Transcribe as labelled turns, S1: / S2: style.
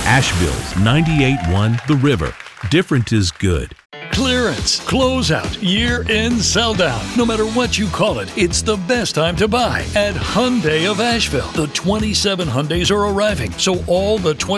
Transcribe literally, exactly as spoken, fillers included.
S1: Asheville's ninety-eight point one The River. Different is good.
S2: Clearance, closeout, year-end sell-down. No matter what you call it, it's the best time to buy at Hyundai of Asheville. The twenty-seven Hyundais are arriving, so all the